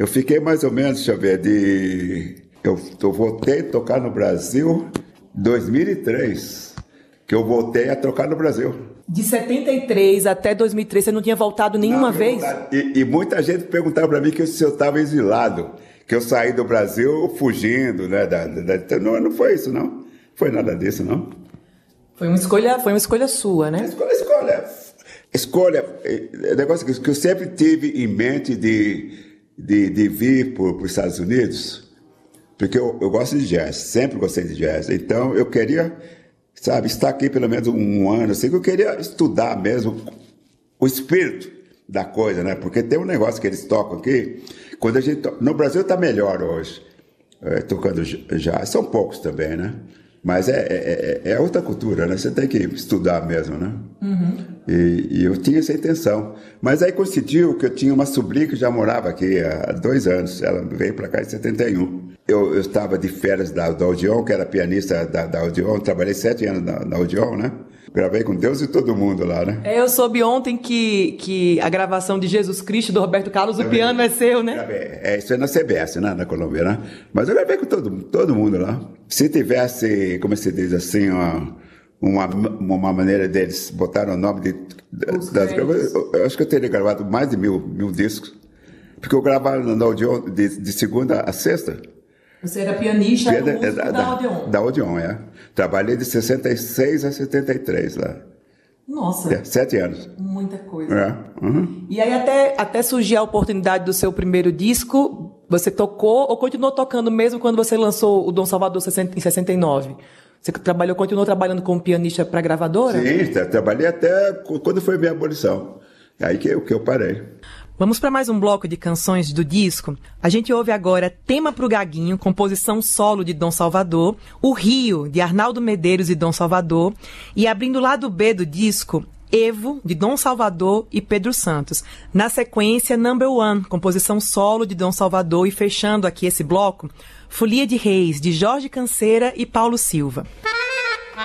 Eu fiquei mais ou menos, deixa eu ver, eu voltei a tocar no Brasil em 2003, que eu voltei a tocar no Brasil. De 73 até 2003, você não tinha voltado nenhuma vez? E muita gente perguntava para mim que se eu estava exilado, que eu saí do Brasil fugindo, né? Não foi isso, não. Foi nada disso, não. Foi uma escolha sua, né? Escolha. Negócio que eu sempre tive em mente de vir para os Estados Unidos, porque eu gosto de jazz, sempre gostei de jazz. Então eu queria, sabe, estar aqui pelo menos um ano, assim, que eu queria estudar mesmo o espírito da coisa, né? Porque tem um negócio que eles tocam aqui, quando a gente no Brasil está melhor hoje, tocando jazz, são poucos também, né? Mas é outra cultura, né? Você tem que estudar mesmo, né? Uhum. E eu tinha essa intenção. Mas aí coincidiu que eu tinha uma sobrinha que já morava aqui há 2 anos. Ela veio para cá em 71. Eu estava de férias da Odeon, que era pianista da Odeon. Trabalhei 7 anos na Odeon, né? Gravei com Deus e todo mundo lá, né? Eu soube ontem que a gravação de Jesus Cristo, do Roberto Carlos, o piano é seu, né? Isso é na CBS, né? Na Colômbia, né? Mas eu gravei com todo mundo lá. Se tivesse, como se diz assim, uma maneira deles botarem o nome das gravações, eu acho que eu teria gravado mais de mil discos. Porque eu gravava na Odeon de segunda a sexta. Você era pianista da Odeon? Da Odeon, é. Trabalhei de 66 a 73 lá. Nossa. 7 anos. Muita coisa. É. Uhum. E aí até surgir a oportunidade do seu primeiro disco, você tocou ou continuou tocando mesmo quando você lançou o Dom Salvador em 69? Você continuou trabalhando como pianista para gravadora? Sim, trabalhei até quando foi minha abolição. Aí que eu parei. Vamos para mais um bloco de canções do disco. A gente ouve agora Tema pro Gaguinho, composição solo de Dom Salvador, O Rio, de Arnaldo Medeiros e Dom Salvador, e abrindo o lado B do disco, Evo, de Dom Salvador e Pedro Santos. Na sequência, Number One, composição solo de Dom Salvador, e fechando aqui esse bloco, Folia de Reis, de Jorge Canseira e Paulo Silva.